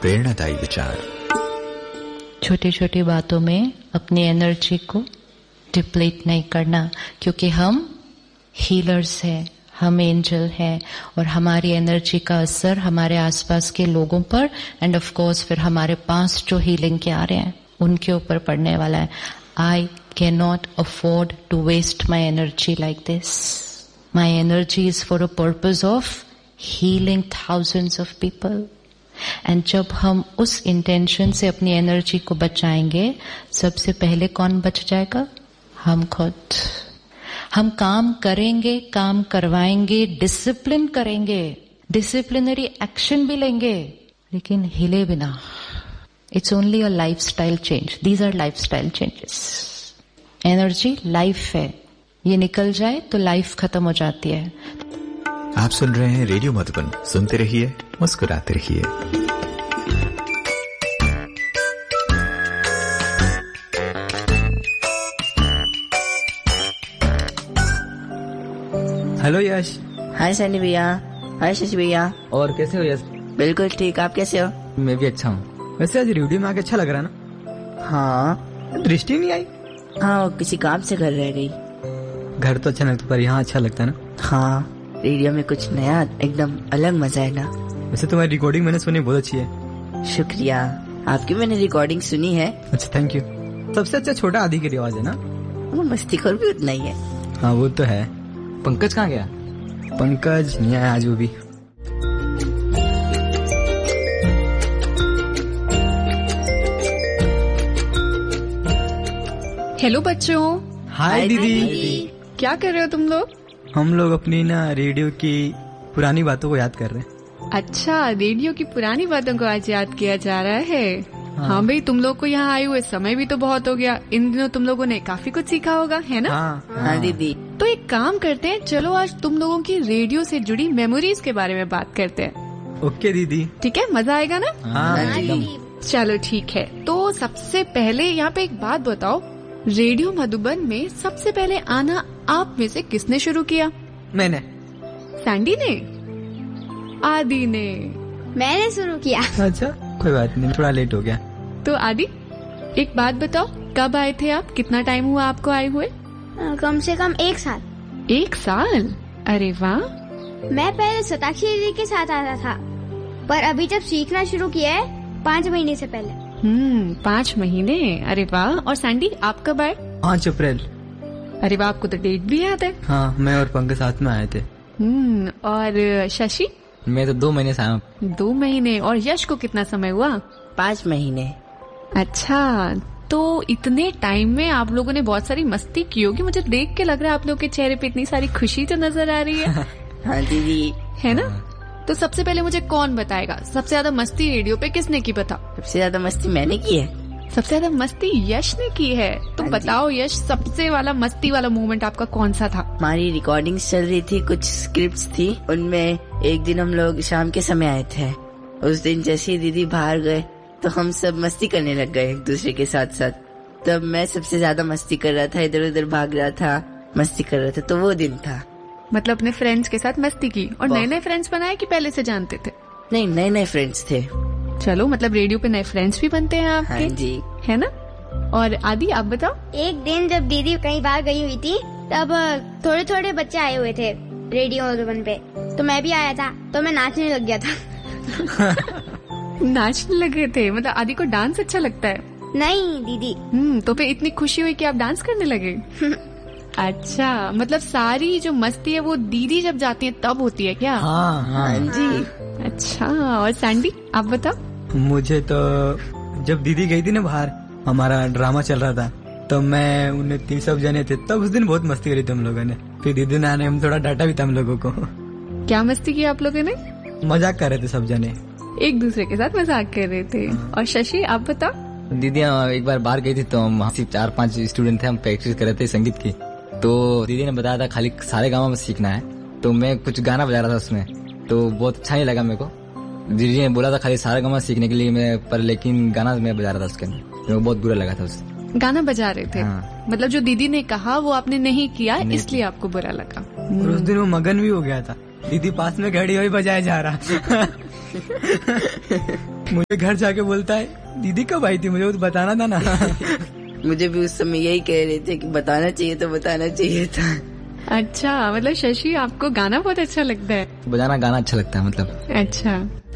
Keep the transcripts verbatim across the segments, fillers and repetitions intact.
प्रेरणादायी विचार। छोटी छोटी बातों में अपनी एनर्जी को डिप्लीट नहीं करना, क्योंकि हम हीलर्स हैं, हम एंजल हैं और हमारी एनर्जी का असर हमारे आसपास के लोगों पर एंड ऑफ कोर्स फिर हमारे पास जो हीलिंग के आ रहे हैं उनके ऊपर पड़ने वाला है। I can not afford to waste my energy like this. My energy is for a purpose of healing thousands of people. And जब हम उस इंटेंशन से अपनी एनर्जी को बचाएंगे, सबसे पहले कौन बच जाएगा? हम खुद। हम काम करेंगे, काम करवाएंगे, डिसिप्लिन करेंगे, डिसिप्लिनरी एक्शन भी लेंगे, लेकिन हिले बिना। It's only a lifestyle change. These are lifestyle changes. Energy life है, ये निकल जाए तो लाइफ खत्म हो जाती है। आप सुन रहे हैं रेडियो मधुबन। सुनते रहिए, मुस्कुराते रहिए। हेलो यश। हाय सनी भैया। हाय शशि भैया। और कैसे हो यश? बिल्कुल ठीक, आप कैसे हो? मैं भी अच्छा हूँ। वैसे आज रेडियो में आके अच्छा लग रहा ना? हाँ। दृष्टि नहीं आई? हाँ, किसी काम से घर रह गई। घर तो अच्छा लगता पर यहाँ अच्छा लगता है ना? हाँ, रेडियो में कुछ नया, एकदम अलग मजा है ना। वैसे तुम्हारी रिकॉर्डिंग मैंने सुनी, बहुत अच्छी है। शुक्रिया, आपकी मैंने रिकॉर्डिंग सुनी है। अच्छा, थैंक यू। सबसे अच्छा छोटा आदि की आवाज है ना? वो मस्तीखोर भी उतना ही है। हाँ वो तो है। पंकज कहाँ गया? पंकज नहीं आया आज वो भी। हेलो बच्चों। हाय दीदी। क्या कर रहे हो तुम लोग? हम लोग अपनी ना रेडियो की पुरानी बातों को याद कर रहे हैं। अच्छा, रेडियो की पुरानी बातों को आज याद किया जा रहा है। हाँ, हाँ भाई, तुम लोग को यहाँ आए हुए समय भी तो बहुत हो गया। इन दिनों तुम लोगों ने काफी कुछ सीखा होगा, है ना? हाँ, हाँ, हाँ दीदी। तो एक काम करते हैं, चलो आज तुम लोगों की रेडियो से जुड़ी मेमोरीज के बारे में बात करते हैं। ओके दीदी। ठीक है, मजा आएगा ना? हाँ एकदम। चलो ठीक है। तो सबसे पहले यहाँ पे एक बात बताओ, रेडियो मधुबन में सबसे पहले आना आप में से किसने शुरू किया? मैंने। सैंडी ने? आदि ने? मैंने शुरू किया। अच्छा, कोई बात नहीं, थोड़ा लेट हो गया। तो आदि, एक बात बताओ, कब आए थे आप? कितना टाइम हुआ आपको आए हुए? कम से कम एक साल। एक साल? अरे वाह। मैं पहले सताक्षी दीदी के साथ आता था, पर अभी जब सीखना शुरू किया है पाँच महीने से पहले। हम्म पाँच महीने, अरे वाह। और सैंडी, आप कब आए? पाँच अप्रैल। अरे वाह, आपको तो डेट भी याद है। हाँ, मैं और पंकज साथ में आए थे। हम्म और शशि? मैं तो दो महीने से आया हूँ। दो महीने। और यश को कितना समय हुआ? पाँच महीने। अच्छा, तो इतने टाइम में आप लोगों ने बहुत सारी मस्ती की होगी। मुझे देख के लग रहा है आप लोगों के चेहरे पे इतनी सारी खुशी तो नजर आ रही है। हाँ दीदी। है ना? तो सबसे पहले मुझे कौन बताएगा, सबसे ज्यादा मस्ती रेडियो पे किसने की? बताओ। सबसे ज्यादा मस्ती मैंने की है। सबसे ज्यादा मस्ती यश ने की है। तो बताओ यश, सबसे वाला मस्ती वाला मोमेंट आपका कौन सा था? हमारी रिकॉर्डिंग चल रही थी, कुछ स्क्रिप्ट्स थी, उनमें एक दिन हम लोग शाम के समय आए थे। उस दिन जैसे ही दीदी बाहर गए तो हम सब मस्ती करने लग गए एक दूसरे के साथ साथ। तब मैं सबसे ज्यादा मस्ती कर रहा था, इधर उधर भाग रहा था, मस्ती कर रहा था। तो वो दिन था। मतलब अपने फ्रेंड्स के साथ मस्ती की। और नए नए फ्रेंड्स बनाए कि पहले से जानते थे? नहीं, नए नए फ्रेंड्स थे। चलो, मतलब रेडियो पे नए फ्रेंड्स भी बनते हैं आपके। हाँ जी। है ना? और आदि, आप बताओ। एक दिन जब दीदी कहीं बाहर गई हुई थी, तब थोड़े थोड़े बच्चे आए हुए थे रेडियो मधुबन पे, तो मैं भी आया था, तो मैं नाचने लग गया था। नाचने लगे थे? मतलब आदि को डांस अच्छा लगता है? नहीं दीदी। हम्म तो फिर इतनी खुशी हुई कि आप डांस करने लगे? अच्छा, मतलब सारी जो मस्ती है वो दीदी जब जाती है तब होती है क्या? हाँ हाँ जी। अच्छा, और सैंडी, आप बताओ। मुझे तो जब दीदी गई थी ना बाहर, हमारा ड्रामा चल रहा था, तो मैं उन्हें तीन सब जने थे, तब उस दिन बहुत मस्ती करी थी हम लोगों ने। फिर दीदी ने आने हम थोड़ा डांटा भी था हम लोगों को। क्या मस्ती की आप लोगों ने? मजाक कर रहे थे सब जने, एक दूसरे के साथ मजाक कर रहे थे। और शशि, आप बताओ। दीदी एक बार बाहर गई थी तो हम वहाँ सिर्फ चार पांच स्टूडेंट थे, हम प्रैक्टिस कर रहे थे संगीत की। तो दीदी ने बताया था खाली सारे गाँव में सीखना है, तो मैं कुछ गाना बजा रहा था उसमें, तो बहुत अच्छा नहीं लगा मेरे को। दीदी ने बोला था खाली सारे गाँव सीखने के लिए मैं, पर लेकिन गाना मैं बजा रहा था उसके अंदर, मेरे को बहुत बुरा लगा था उससे। गाना बजा रहे थे? हाँ। मतलब जो दीदी ने कहा वो आपने नहीं किया, इसलिए आपको बुरा लगा। और उस दिन वो मगन भी हो गया था, दीदी पास में खड़ी हुई बजाया जा रहा। मुझे घर जाके बोलता है दीदी कब आई थी, मुझे तो बताना था ना। मुझे भी उस समय यही कह रहे थे कि बताना चाहिए तो बताना चाहिए था। अच्छा, मतलब शशि आपको गाना बहुत अच्छा लगता है? बजाना गाना अच्छा लगता है मतलब। अच्छा,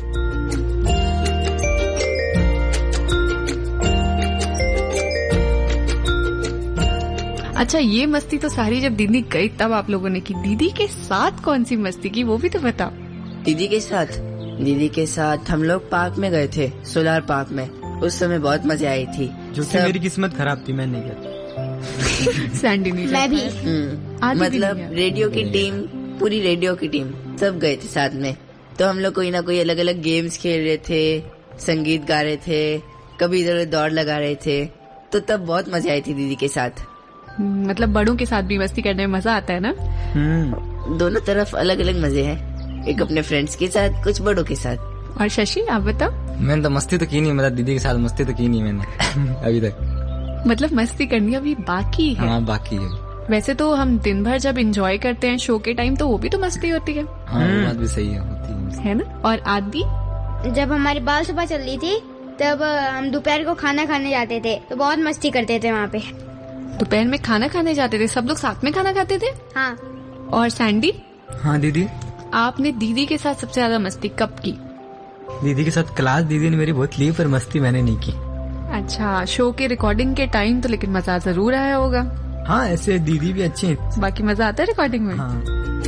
अच्छा ये मस्ती तो सारी जब दीदी गई तब आप लोगों ने की। दीदी के साथ कौन सी मस्ती की वो भी तो बताओ। दीदी के साथ दीदी के साथ हम लोग पार्क में गए थे, सोलार पार्क में। उस समय बहुत मजा आई थी। जो कि मेरी किस्मत खराब थी, मैं नहीं गया। सैंडी नहीं, मैं भी। मतलब रेडियो की टीम, पूरी रेडियो की टीम सब गए थे साथ में। तो हम लोग कोई ना कोई अलग अलग गेम्स खेल रहे थे, संगीत गा रहे थे, कभी इधर उधर दौड़ लगा रहे थे। तो तब बहुत मजा आई थी दीदी के साथ। मतलब बड़ों के साथ भी मस्ती करने में मजा आता है ना? दोनों तरफ अलग अलग मजे हैं, एक अपने फ्रेंड्स के साथ, कुछ बड़ों के साथ। और शशि आप बताओ। मैंने तो मस्ती तो की नहीं, मतलब दीदी के साथ मस्ती तो की नहीं मैंने अभी तक। मतलब मस्ती करनी अभी बाकी है? हाँ बाकी है। वैसे तो हम दिन भर जब एंजॉय करते हैं शो के टाइम तो वो भी तो मस्ती होती है। हाँ वो बात भी सही है, होती है, है ना? और आदि जब हमारी बाल सभा चल रही थी तब हम दोपहर को खाना खाने जाते थे तो बहुत मस्ती करते थे वहाँ पे। दोपहर में खाना खाने जाते थे, सब लोग साथ में खाना खाते थे? हाँ। और सैंडी? हाँ दीदी। आपने दीदी के साथ सबसे ज्यादा मस्ती कब की? दीदी के साथ क्लास दीदी ने मेरी बहुत ली, पर मस्ती मैंने नहीं की। अच्छा, शो के रिकॉर्डिंग के टाइम तो लेकिन मजा जरूर आया होगा। हाँ ऐसे दीदी भी अच्छी है। बाकी मजा आता है रिकॉर्डिंग में? हाँ।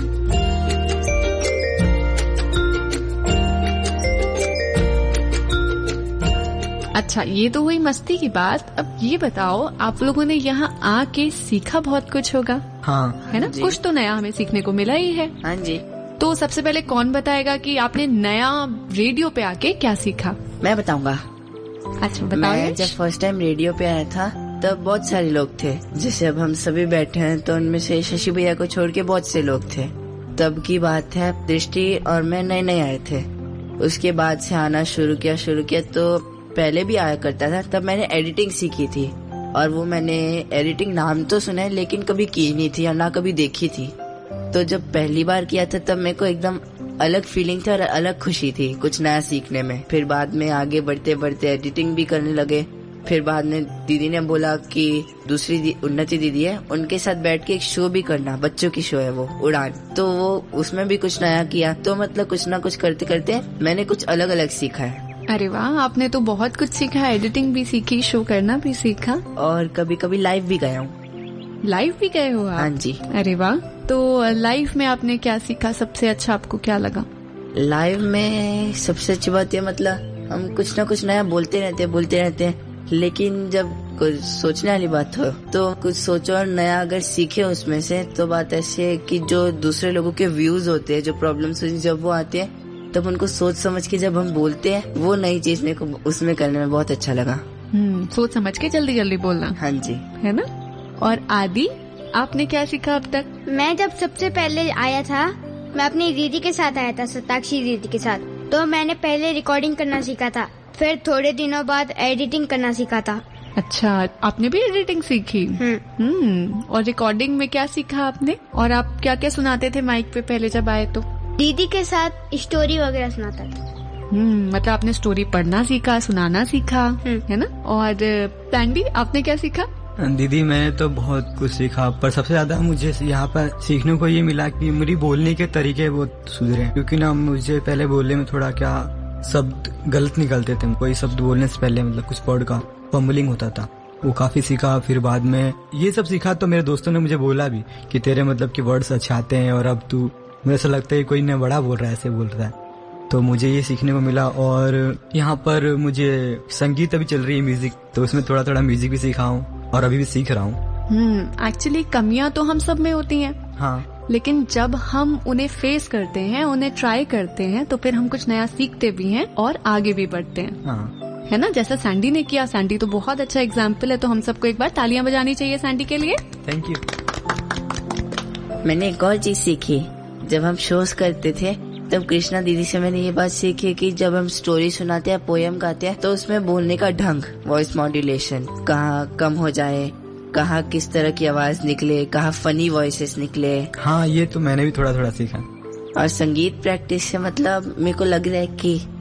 अच्छा ये तो हुई मस्ती की बात। अब ये बताओ, आप लोगों ने यहाँ आके सीखा बहुत कुछ होगा, हाँ है ना? कुछ तो नया हमें सीखने को मिला ही है। हाँ जी। तो सबसे पहले कौन बताएगा कि आपने नया रेडियो पे आके क्या सीखा? मैं बताऊंगा। अच्छा बताओ। मैं जब फर्स्ट टाइम रेडियो पे आया था तब बहुत सारे लोग थे। जैसे अब हम सभी बैठे हैं तो उनमें से शशि भैया को छोड़ के बहुत से लोग थे। तब की बात है, दृष्टि और मैं नए नए आए थे। उसके बाद से आना शुरू किया शुरू किया तो पहले भी आया करता था। तब मैंने एडिटिंग सीखी थी और वो मैंने एडिटिंग नाम तो सुना है लेकिन कभी की नहीं थी और ना कभी देखी थी। तो जब पहली बार किया था तब मेरे को एकदम अलग फीलिंग था और अलग खुशी थी कुछ नया सीखने में। फिर बाद में आगे बढ़ते बढ़ते एडिटिंग भी करने लगे। फिर बाद में दीदी ने बोला कि दूसरी दी, उन्नति दीदी है, उनके साथ बैठ के एक शो भी करना, बच्चों की शो है वो उड़ान। तो वो उसमें भी कुछ नया किया। तो मतलब कुछ ना कुछ करते करते मैंने कुछ अलग अलग सीखा है। अरे वाह, आपने तो बहुत कुछ सीखा, एडिटिंग भी सीखी, शो करना भी सीखा, और कभी कभी लाइव भी गया हूँ। लाइव भी गए हो आप? हाँ जी। अरे वाह, तो लाइव में आपने क्या सीखा? सबसे अच्छा आपको क्या लगा? लाइव में सबसे अच्छी बात है मतलब हम कुछ ना कुछ नया बोलते रहते हैं बोलते रहते हैं लेकिन जब कुछ सोचने वाली बात हो तो कुछ सोचो और नया अगर सीखे उसमें से। तो बात ऐसी है कि जो दूसरे लोगों के व्यूज होते हैं, जो प्रॉब्लम्स जब वो आते हैं तब उनको सोच समझ के जब हम बोलते हैं, वो नई चीज मेरे को उसमें करने में बहुत अच्छा लगा। हम्म, सोच समझ के जल्दी जल्दी बोलना। हाँ जी। है ना? और आदि, आपने क्या सीखा अब तक? मैं जब सबसे पहले आया था, मैं अपनी दीदी के साथ आया था, सताक्षी दीदी के साथ। तो मैंने पहले रिकॉर्डिंग करना सीखा था, फिर थोड़े दिनों बाद एडिटिंग करना सीखा था। अच्छा, आपने भी एडिटिंग सीखी? हम्म। और रिकॉर्डिंग में क्या सीखा आपने? और आप क्या क्या सुनाते थे माइक पे पहले जब आए तो? दीदी के साथ स्टोरी वगैरह सुनाता था। हम्म, मतलब आपने स्टोरी पढ़ना सीखा, सुनाना सीखा, है ना? और सैंडी, आपने क्या सीखा? दीदी मैंने तो बहुत कुछ सीखा, पर सबसे ज्यादा मुझे यहाँ पर सीखने को ये मिला कि मेरी बोलने के तरीके बहुत सुधरे। क्योंकि ना मुझे पहले बोलने में थोड़ा क्या शब्द गलत निकलते थे, कोई शब्द बोलने से पहले मतलब कुछ वर्ड का फंबलिंग होता था, वो काफी सीखा। फिर बाद में ये सब सीखा तो मेरे दोस्तों ने मुझे बोला भी कि तेरे मतलब कि वर्ड्स अच्छे आते हैं और अब तू, मुझे ऐसा लगता है कोई न बड़ा बोल रहा है ऐसे बोल रहा है। तो मुझे ये सीखने को मिला। और यहाँ पर मुझे संगीत अभी चल रही है, म्यूजिक, तो उसमें थोड़ा थोड़ा म्यूजिक भी सीखा हूँ और अभी भी सीख रहा हूँ। हम्म, एक्चुअली कमियां तो हम सब में होती हैं, हाँ, लेकिन जब हम उन्हें फेस करते हैं, उन्हें ट्राई करते हैं, तो फिर हम कुछ नया सीखते भी हैं और आगे भी बढ़ते हैं, हाँ, है ना? जैसा सैंडी ने किया। सैंडी तो बहुत अच्छा एग्जाम्पल है, तो हम सबको एक बार तालियां बजानी चाहिए सैंडी के लिए। Thank you. मैंने एक और चीज सीखी, जब हम शोज करते थे तब कृष्णा दीदी से मैंने ये बात सीखी कि जब हम स्टोरी सुनाते हैं, पोयम गाते हैं, तो उसमें बोलने का ढंग, वॉइस मॉड्यूलेशन कहाँ कम हो जाए, कहाँ किस तरह की आवाज निकले, कहाँ फनी वॉइसेस निकले। हाँ, ये तो मैंने भी थोड़ा थोड़ा सीखा। और संगीत प्रैक्टिस से मतलब मेरे को लग रहा है कि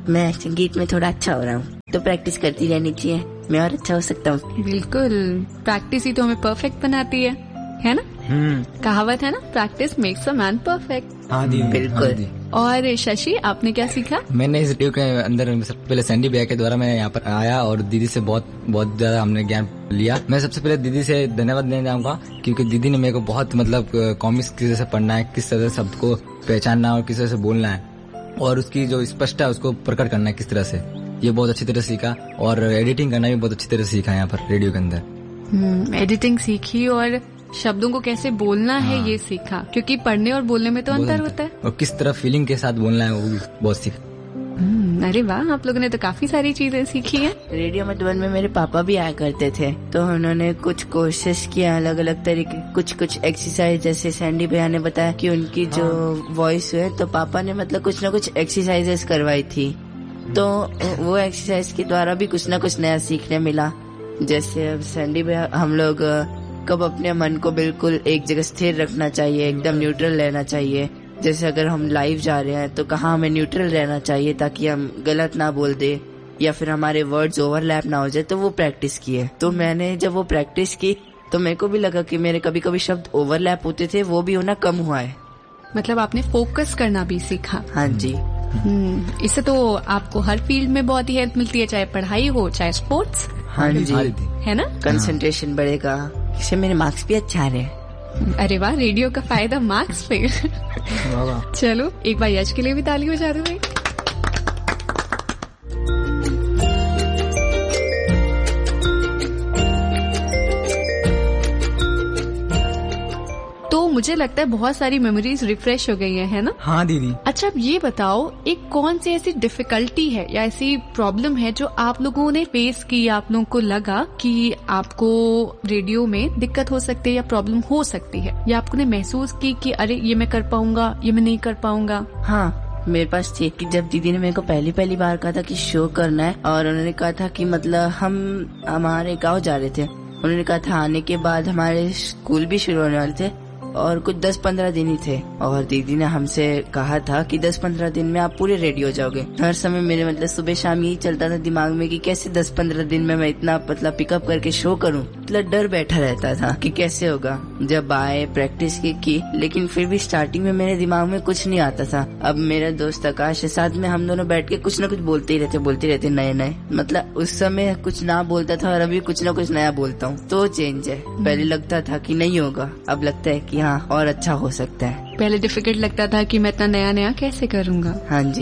मैं संगीत में थोड़ा अच्छा हो रहा हूँ, तो प्रैक्टिस करती रहनी चाहिए, मैं और अच्छा हो सकता हूँ। बिल्कुल, प्रैक्टिस ही तो हमें परफेक्ट बनाती है, है ना? हम्म कहावत है ना, practice makes a man perfect. हाँ दीदी, बिल्कुल। हाँ दीदी। और शशि, आपने क्या सीखा? मैंने इस रेडियो के अंदर सबसे पहले सैंडी भैया के द्वारा मैं यहाँ पर आया और दीदी से बहुत बहुत ज्यादा हमने ज्ञान लिया। मैं सबसे पहले दीदी से धन्यवाद देना चाहूंगा, क्योंकि दीदी ने मेरे को बहुत मतलब कॉमिक्स किस तरह से पढ़ना है, किस तरह से शब्द को पहचानना और किस तरह से बोलना है, और उसकी जो स्पष्टता है उसको प्रकट करना है किस तरह से, ये बहुत अच्छी तरह सीखा। और एडिटिंग करना भी बहुत अच्छी तरह सीखा यहाँ पर रेडियो के अंदर। एडिटिंग सीखी और शब्दों को कैसे बोलना है ये सीखा, क्योंकि पढ़ने और बोलने में तो अंतर होता है। और किस तरह फीलिंग के साथ बोलना है वो भी बहुत सीखा। अरे वाह, आप लोगों ने तो काफी सारी चीजें सीखी हैं। रेडियो मधुबन में मेरे पापा भी आया करते थे, तो उन्होंने कुछ कोशिश किया अलग अलग तरीके, कुछ कुछ एक्सरसाइज, जैसे सैंडी भैया ने बताया कि उनकी जो वॉइस है, तो पापा ने मतलब कुछ ना कुछ एक्सरसाइजेस करवाई थी, तो वो एक्सरसाइज के द्वारा भी कुछ ना कुछ नया सीखने मिला। जैसे अब सैंडी भैया, हम लोग कब अपने मन को बिल्कुल एक जगह स्थिर रखना चाहिए, एकदम न्यूट्रल रहना चाहिए। जैसे अगर हम लाइव जा रहे हैं तो कहाँ हमें न्यूट्रल रहना चाहिए ताकि हम गलत ना बोल दे या फिर हमारे वर्ड्स ओवरलैप ना हो जाए, तो वो प्रैक्टिस की है। तो मैंने जब वो प्रैक्टिस की तो मेरे को भी लगा कि मेरे कभी कभी शब्द ओवरलैप होते थे, वो भी होना कम हुआ है। मतलब आपने फोकस करना भी सीखा। हाँ जी। हम्म, इससे तो आपको हर फील्ड में बहुत ही हेल्प मिलती है, चाहे पढ़ाई हो चाहे स्पोर्ट्स, हाँ जी, है ना? कंसंट्रेशन बढ़ेगा, इससे मेरे मार्क्स भी अच्छा आ रहे हैं। अरे वाह, रेडियो का फायदा मार्क्स पे। चलो एक बार यश के लिए भी ताली बजा दो भाई। तो मुझे लगता है बहुत सारी मेमोरीज रिफ्रेश हो गई है, है ना? हाँ दीदी। अच्छा, अब ये बताओ, एक कौन सी ऐसी डिफिकल्टी है या ऐसी प्रॉब्लम है जो आप लोगों ने फेस की, आप लोगों को लगा कि आपको रेडियो में दिक्कत हो सकती है या प्रॉब्लम हो सकती है, या आपने महसूस की कि अरे ये मैं कर पाऊंगा, ये मैं नहीं कर पाऊंगा? हाँ, मेरे पास थी कि जब दीदी ने मेरे को पहली पहली बार कहा था कि शो करना है, और उन्होंने कहा था कि मतलब हम हमारे गाँव जा रहे थे, उन्होंने कहा था आने के बाद हमारे स्कूल भी शुरू होने वाले थे और कुछ दस पंद्रह दिन ही थे, और दीदी ने हमसे कहा था कि दस पंद्रह दिन में आप पूरे रेडी हो जाओगे। हर समय मेरे मतलब सुबह शाम यही चलता था दिमाग में कि कैसे दस पंद्रह दिन में मैं इतना मतलब पिकअप करके शो करूं, मतलब डर बैठा रहता था कि कैसे होगा। जब आए प्रैक्टिस की, की लेकिन फिर भी स्टार्टिंग में मेरे दिमाग में कुछ नहीं आता था। अब मेरा दोस्त आकाश है साथ में, हम दोनों बैठ के कुछ न कुछ बोलते ही रहते बोलते रहते नए नए, मतलब उस समय कुछ ना बोलता था और अभी कुछ न कुछ नया बोलता हूँ, तो चेंज है। पहले लगता था कि नहीं होगा, अब लगता है कि हाँ और अच्छा हो सकता है। पहले डिफिकल्ट लगता था कि मैं इतना नया नया कैसे करूँगा। हाँ जी।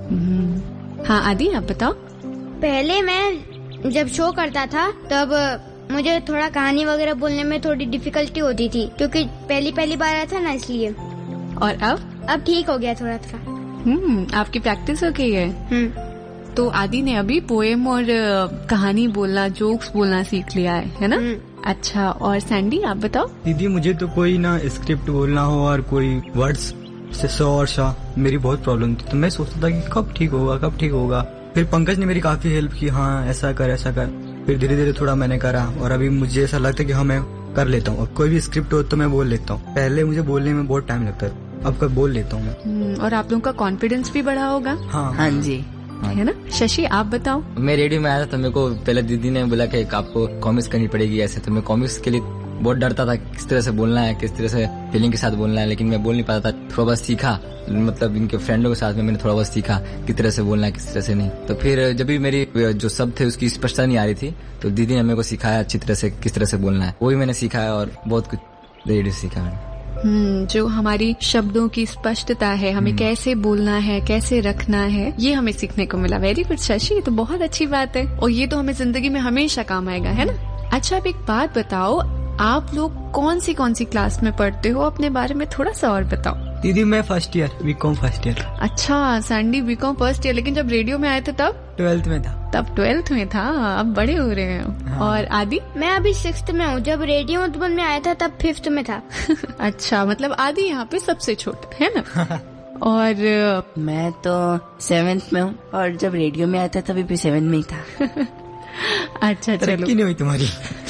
हाँ आदि, आप बताओ। पहले मैं जब शो करता था तब मुझे थोड़ा कहानी वगैरह बोलने में थोड़ी डिफिकल्टी होती थी, क्योंकि पहली पहली बार आया था ना, इसलिए। और अब अब ठीक हो गया थोड़ा थोड़ा। हम्म, आपकी प्रैक्टिस हो गई है। हम्म। तो आदि ने अभी पोएम और कहानी बोलना, जोक्स बोलना सीख लिया है, है ना? अच्छा, और सैंडी आप बताओ। दीदी मुझे तो कोई ना स्क्रिप्ट बोलना हो और कोई वर्ड्स से स और शा, मेरी बहुत प्रॉब्लम थी, तो मैं सोचता था कि कब ठीक होगा कब ठीक होगा। फिर पंकज ने मेरी काफी हेल्प की, हाँ ऐसा कर ऐसा कर। फिर धीरे धीरे थोड़ा मैंने करा और अभी मुझे ऐसा लगता है कि हाँ मैं कर लेता हूँ। अब कोई भी स्क्रिप्ट हो तो मैं बोल लेता हूँ, पहले मुझे बोलने में बहुत टाइम लगता है, अब कब बोल लेता हूँ। और आप लोगों का कॉन्फिडेंस भी बढ़ा होगा। हाँ हाँ जी, है ना? शशि आप बताओ। मैं रेडियो में आया था तो मेरे को पहले दीदी ने बोला कि आपको कॉमिक्स करनी पड़ेगी ऐसे, तो मैं कॉमिक्स के लिए बहुत डरता था किस तरह से बोलना है, किस तरह से फीलिंग के साथ बोलना है, लेकिन मैं बोल नहीं पाता था। थोड़ा बहुत सीखा, मतलब इनके फ्रेंडों के साथ में मैंने थोड़ा बहुत सीखा किस तरह से बोलना है किस तरह से नहीं। तो फिर जब भी मेरी जो शब्द थे उसकी स्पष्टता नहीं आ रही थी, तो दीदी ने मेरे को सिखाया अच्छी तरह से किस तरह से बोलना है, वो भी मैंने सीखा है और बहुत कुछ रेडियो सीखा मैंने। हम्म, जो हमारी शब्दों की स्पष्टता है, हमें कैसे बोलना है, कैसे रखना है, ये हमें सीखने को मिला। वेरी गुड शशि, तो बहुत अच्छी बात है और ये तो हमें जिंदगी में हमेशा काम आएगा, है ना? अच्छा, अब एक बात बताओ, आप लोग कौन सी कौन सी क्लास में पढ़ते हो, अपने बारे में थोड़ा सा और बताओ। दीदी मैं first year, BCom first year. अच्छा, सैंडी बीकॉम फर्स्ट ईयर, लेकिन जब रेडियो में आए थे तब ट्वेल्थ में था। तब ट्वेल्थ में था, अब बड़े हो रहे हैं। हाँ। और आदि? मैं अभी सिक्स्थ में हूँ, जब रेडियो मधुबन में आया था तब फिफ्थ में था। अच्छा, मतलब आदि यहाँ पे सबसे छोटा है ना? और मैं तो सेवेंथ में हूँ और जब रेडियो में आया था तभी भी सेवेंथ में ही था। अच्छा चलो, नहीं हुई तुम्हारी।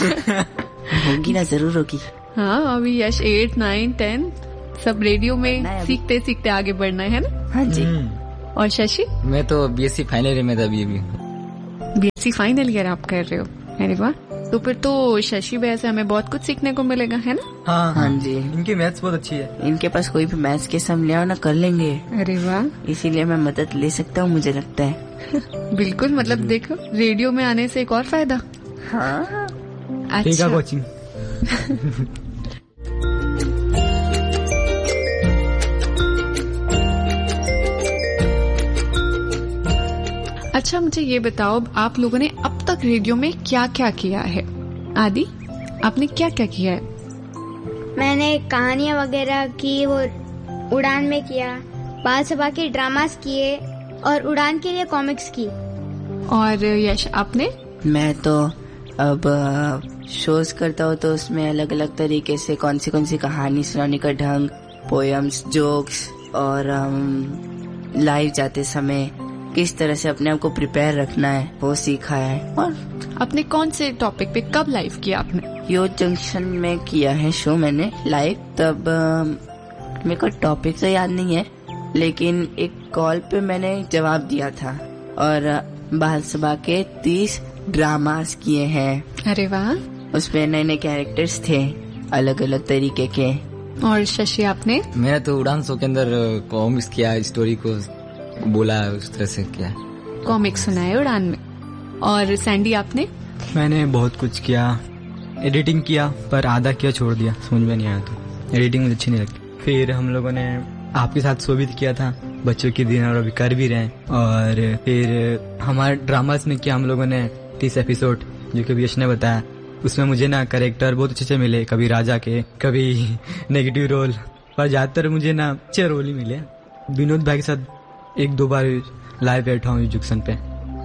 होगी ना, जरूर होगी। हाँ, अभी यश एट नाइन टेन सब रेडियो में सीखते सीखते आगे बढ़ना है ना? हाँ जी। और शशि? मैं तो बीएससी फाइनल ईयर में था अभी अभी। बीएससी फाइनल ईयर आप कर रहे हो, अरे वाह। तो फिर तो शशि भैया से हमें बहुत कुछ सीखने को मिलेगा, है ना? हाँ हाँ जी, इनकी मैथ्स बहुत अच्छी है। इनके पास कोई भी मैथ्स के सम ले आओ ना कर लेंगे, अरे वाह। इसीलिए मैं मदद ले सकता हूँ, मुझे लगता है। बिल्कुल, मतलब देखो रेडियो में आने से एक और फायदा। हाँ ठीक है अच्छा, कोचिंग। अच्छा मुझे ये बताओ, आप लोगों ने अब तक रेडियो में क्या क्या किया है? आदि, आपने क्या क्या किया है? मैंने कहानियाँ वगैरह की, वो उड़ान में किया, बाल सभा के ड्रामास किए और उड़ान के लिए कॉमिक्स की। और यश आपने? मैं तो अब शोज करता हूँ तो उसमें अलग अलग तरीके से कौन सी कौन सी कहानी सुनाने का ढंग, पोयम्स, जोक्स और लाइव जाते समय किस तरह से अपने आप को प्रिपेयर रखना है वो सीखा है। और आपने कौन से टॉपिक पे कब लाइव किया आपने? यो जंक्शन में किया है शो मैंने लाइव। तब मेरे को टॉपिक तो याद नहीं है, लेकिन एक कॉल पे मैंने जवाब दिया था और बाल सभा के तीस ड्रामास किए हैं। अरे वाह। उसमें नए नए कैरेक्टर्स थे अलग अलग तरीके के। और शशि आपने? मैंने तो उड़ान शो के अंदर कॉमिक्स किया, स्टोरी को बोला, उस तरह से किया, कॉमिक्स सुनाए उड़ान में। और सैंडी आपने? मैंने बहुत कुछ किया, एडिटिंग किया पर आधा किया छोड़ दिया, समझ में नहीं आया तो एडिटिंग मुझे अच्छी नहीं लगती। फिर हम लोगों ने आपके साथ शो भी किया था, बच्चों के दिन, और अभी कर भी रहे हैं। और फिर हमारे ड्रामास में किया हम लोगों ने तीस एपिसोड, जो कि यश ने बताया। उसमें मुझे ना कैरेक्टर बहुत अच्छे अच्छे मिले, कभी राजा के, कभी नेगेटिव रोल, पर ज्यादातर मुझे ना अच्छे रोल ही मिले। विनोद भाई के साथ एक दो बार लाइव बैठा हूँ जंक्शन पे।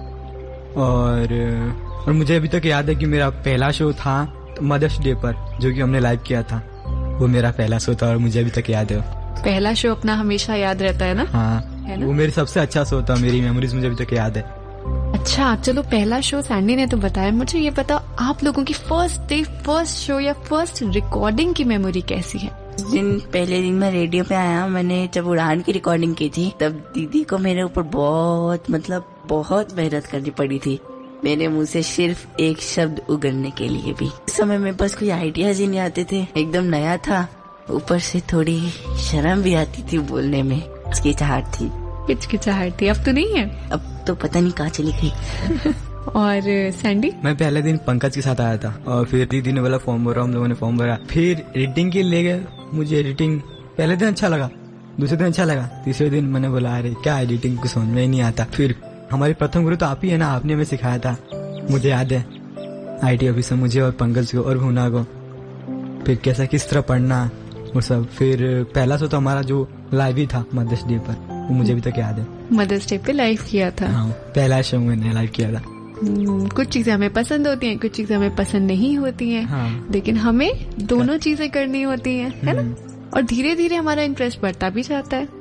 और और मुझे अभी तक याद है कि मेरा पहला शो था मदर्स डे पर, जो कि हमने लाइव किया था। वो मेरा पहला शो था और मुझे अभी तक याद है। पहला शो अपना हमेशा याद रहता है ना? हाँ, है ना? वो मेरी सबसे अच्छा शो था, मेरी मेमोरीज मुझे अभी तक याद है। अच्छा चलो, पहला शो सैंडी ने तो बताया, मुझे ये बताओ आप लोगों की फर्स्ट डे फर्स्ट शो या फर्स्ट रिकॉर्डिंग की मेमोरी कैसी है? दिन पहले दिन मैं रेडियो पे आया, मैंने जब उड़ान की रिकॉर्डिंग की थी तब दीदी को मेरे ऊपर बहुत मतलब बहुत मेहनत करनी पड़ी थी, मेरे मुंह से सिर्फ एक शब्द उगलने के लिए भी। उस समय मेरे पास कोई आइडियाज ही नहीं आते थे, एकदम नया था, ऊपर से थोड़ी शर्म भी आती थी बोलने में, हिचकिचाहट थी हिचकिचाहट थी। अब तो नहीं है? अब तो पता नहीं कहाँ चली गई। और सैंडी? मैं पहले दिन पंकज के साथ आया था और फिर दीदी ने बोला फॉर्म भरा, हम लोगों ने फॉर्म भरा, फिर एडिटिंग के ले गए। मुझे एडिटिंग पहले दिन अच्छा लगा, दूसरे दिन अच्छा लगा, तीसरे दिन मैंने बोला अरे क्या एडिटिंग, कुछ समझ में ही नहीं आता। फिर हमारी प्रथम गुरु तो आप ही है ना, आपने हमें सिखाया था, मुझे याद है, आईटी ऑफिसर मुझे और पंकज को और भुना को, फिर कैसा किस तरह पढ़ना वो सब। फिर पहला शो तो हमारा जो लाइव ही था मदर्स डे पर, वो मुझे अभी तक याद है। मदर्स डे पे लाइव किया था? हाँ, पहला शो मैंने लाइव किया था। कुछ चीजें हमें पसंद होती हैं, कुछ चीजें हमें पसंद नहीं होती हैं। हाँ। लेकिन हमें दोनों चीजें करनी होती हैं, है ना? और धीरे धीरे हमारा इंटरेस्ट बढ़ता भी जाता है।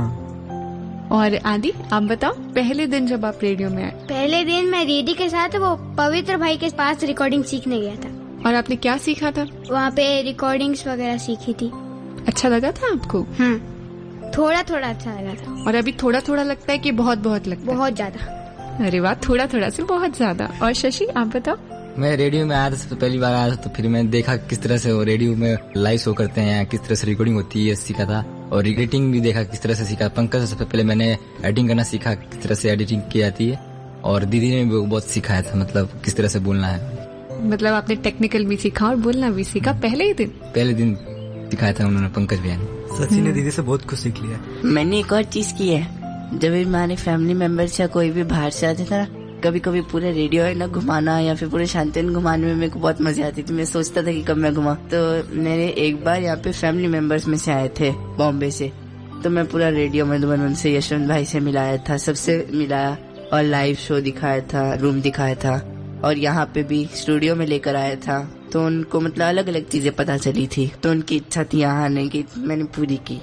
हाँ। और आदि आप बताओ, पहले दिन जब आप रेडियो में आए? पहले दिन मैं दीदी के साथ वो पवित्र भाई के पास रिकॉर्डिंग सीखने गया था। और आपने क्या सीखा था वहाँ पे? रिकॉर्डिंग्स वगैरह सीखी थी। अच्छा लगा था आपको? हम्म, थोड़ा थोड़ा अच्छा लगा था। और अभी थोड़ा थोड़ा लगता है कि बहुत बहुत लगता है? बहुत ज्यादा। अरे वाह, थोड़ा थोड़ा से बहुत ज्यादा। और शशि आप बताओ? मैं रेडियो में आया था, सबसे पहली बार आया था, तो फिर मैं देखा किस तरह से वो रेडियो में लाइव शो करते हैं, किस तरह से रिकॉर्डिंग होती है, सीखा था। और एडिटिंग भी देखा किस तरह से सीखा। पंकज से सबसे पहले मैंने एडिटिंग करना सीखा, किस तरह से एडिटिंग की जाती है। और दीदी ने भी बहुत सिखाया था, मतलब किस तरह से बोलना है। मतलब आपने टेक्निकल भी सीखा और बोलना भी सीखा पहले ही दिन? पहले दिन सिखाया था उन्होंने, पंकज भैया ने। सची ने दीदी से बहुत कुछ सीख लिया। मैंने एक और चीज की है, जब भी हमारे फैमिली मेंबर्स या कोई भी बाहर से आते थे ना, कभी कभी पूरे रेडियो है ना घुमाना या फिर पूरे शांतिवन घुमाने में मेरे को बहुत मजा आती थी। मैं सोचता था कि कब मैं घुमा। तो मेरे एक बार यहाँ पे फैमिली मेंबर्स में से आए थे बॉम्बे से, तो मैं पूरा रेडियो मधुबन उनसे यशवंत भाई से मिलाया था, सबसे मिलाया और लाइव शो दिखाया था, रूम दिखाया था और यहाँ पे भी स्टूडियो में लेकर आया था। तो उनको मतलब अलग अलग चीजें पता चली थी, तो उनकी इच्छा थी यहाँ आने की, मैंने पूरी की।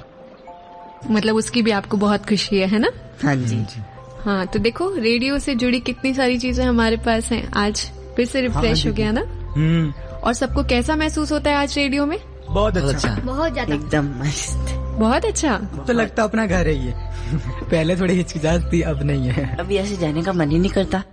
मतलब उसकी भी आपको बहुत खुशी है, है ना? हाँ जी। हाँ, तो देखो रेडियो से जुड़ी कितनी सारी चीजें हमारे पास हैं। आज फिर से रिफ्रेश हो गया ना? हम्म। और सबको कैसा महसूस होता है आज रेडियो में? बहुत अच्छा, अच्छा। बहुत ज्यादा। एकदम मस्त। बहुत अच्छा। तो लगता अपना घर है ये। पहले थोड़ी हिचकिचाहट थी, अब नहीं है। अभी ऐसे जाने का मन ही नहीं करता।